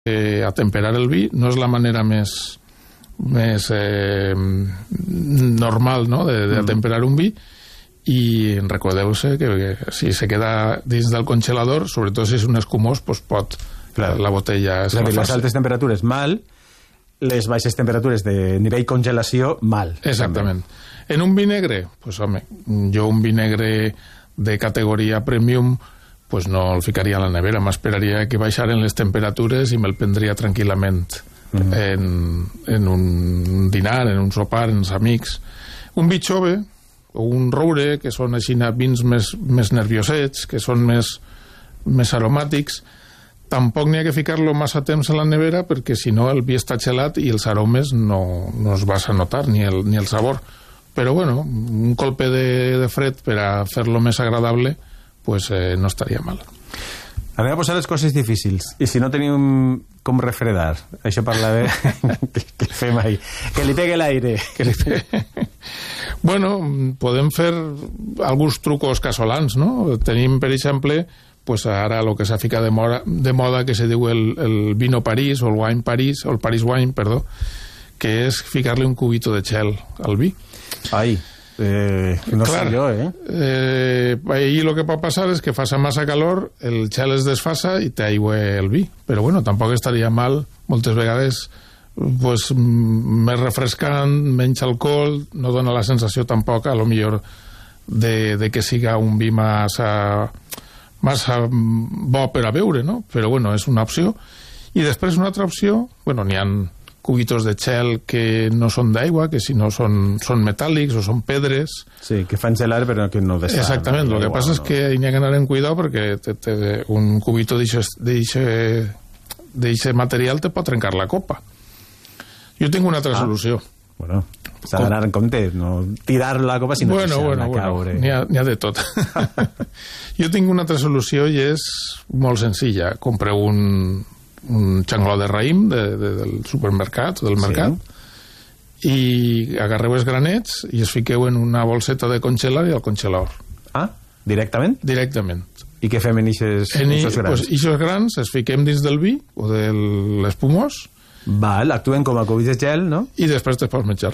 atemperar el vi no és la manera més normal, no?, de atemperar un vi, i recordeu-se que si se queda dins del congelador, sobretot si és un escumós, doncs pot, la botella... És a dir, les altes temperatures, mal, les baixes temperatures de nivell congelació, mal. Exactament. També. En un vi negre, doncs home, jo un vi negre de categoria premium, pues no el ficaria a la nevera, m'esperaria que baixaren les temperatures i me'l prendria tranquil·lament en un dinar, en un sopar, en els amics. Un vi jove o un roure, que són així vins més nerviosets, que són més aromàtics, tampoc n'hi ha que ficar-lo massa temps a la nevera, perquè si no el vi està gelat i els aromes no es vas a notar, ni el sabor. Però bueno, un colpe de fred per a fer-lo més agradable, pues no estaria mal. Anem a posar les coses difícils. I si no tenim com refredar, això parla de... que fem ahí. Que li pegue l'aire. Bueno, podem fer alguns trucos casolans, no? Tenim, per exemple, pues ara el que s'ha ficat de moda, que se diu el vino París, o el wine París, o el Paris wine, perdó, que és ficar-li un cubito de gel al vi. Ai, no sé jo, ahí lo que pot passar és que fa massa calor, el gel es desfasa i t'aigua el vi. Però bueno, tampoc estaria mal, moltes vegades, pues, més refrescant, menys alcohol, no dona la sensació tampoc, a lo millor, de que siga un vi massa bo per a beure, no? Però bueno, és una opció. I després una altra opció, bueno, n'hi ha cubitos de gel que no són d'aigua, que si no són metàl·lics o són pedres. Sí, que fan gelar però que no desfan. Exactament, el que passa és que n'hi ha que anar en cuidado perquè un cubito d'eixe material te pot trencar la copa. Jo tinc una altra solució. Bueno, s'ha d'anar en compte, no tirar la copa sinó deixar-la caure. N'hi ha de tot. Jo tinc una altra solució i és molt senzilla. Compreu un xangló de raïm del supermercat, del mercat, i agarreu els granets i es fiqueu en una bolseta de congelar i al congelador. Ah, directament? Directament. I què fem en ixos grans? Pues ixos grans els fiquem dins del vi o de l'espumós. Val, actuen com a cubits de gel, no? I després te pots menjar.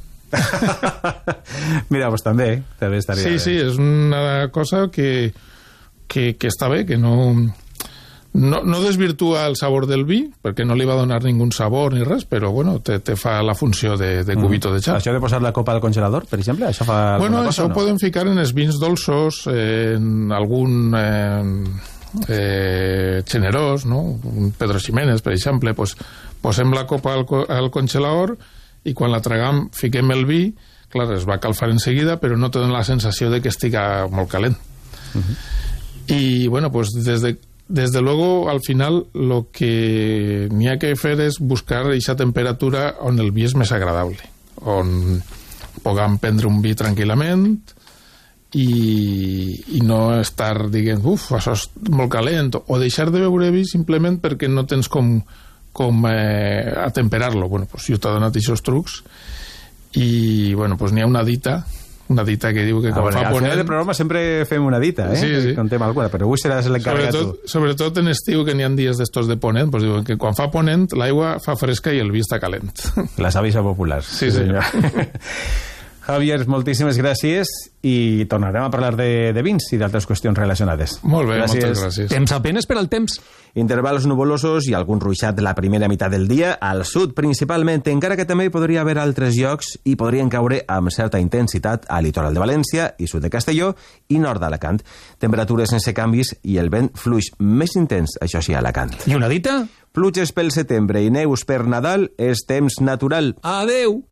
Mira, doncs també estaria bé. Sí, és una cosa que està bé, que no desvirtua el sabor del vi, perquè no li va donar ningú sabor ni res, però bueno, te fa la funció de cubito de gel. Això de posar la copa al congelador, per exemple, això fa alguna cosa, això ho podem ficar en els vins dolços, en algun generós, no? Un Pedro Ximénez, per exemple, pues, posem la copa al congelador i quan la tragam fiquem el vi, clar, es va calfar en seguida, però no te dona la sensació de que estiga molt calent. I bueno, pues desde luego, al final, lo que n'hi ha que fer és buscar aquesta temperatura on el vi és més agradable, on puguem prendre un vi tranquil·lament i no estar dient, això és molt calent, o deixar de beure vi simplement perquè no tens com atemperar-lo. Bueno, pues jo t'he donat aquests trucs i, bueno, pues n'hi ha una dita que diu que quan fa ponent... Al final del programa sempre fem una dita, Sí. Contem alguna, però avui seràs l'encarregat tu. Sobretot en estiu, que n'hi ha dies d'estos de ponent, pues diuen que quan fa ponent l'aigua fa fresca i el vi està calent. La sàvia popular. Sí, senyor. Javier, moltíssimes gràcies i tornarem a parlar de vins i d'altres qüestions relacionades. Molt bé, moltes gràcies. Temps apenas per al temps. Intervals nuvolosos i algun ruixat la primera meitat del dia, al sud principalment, encara que també hi podria haver altres llocs i podrien caure amb certa intensitat al litoral de València i sud de Castelló i nord d'Alacant. Temperatures sense canvis i el vent fluix més intens, això sí, a Alacant. I una dita? Pluges pel setembre i neus per Nadal és temps natural. Adeu!